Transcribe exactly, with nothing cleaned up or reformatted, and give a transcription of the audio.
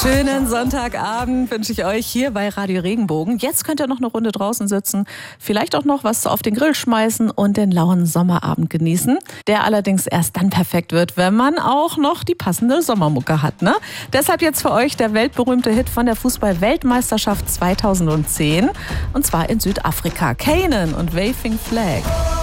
Schönen Sonntagabend wünsche ich euch hier bei Radio Regenbogen. Jetzt könnt ihr noch eine Runde draußen sitzen, vielleicht auch noch was auf den Grill schmeißen und den lauen Sommerabend genießen, der allerdings erst dann perfekt wird, wenn man auch noch die passende Sommermucke hat, ne? Deshalb jetzt für euch der weltberühmte Hit von der Fußball-Weltmeisterschaft zweitausendzehn und zwar in Südafrika. Kanan und Waving Flag.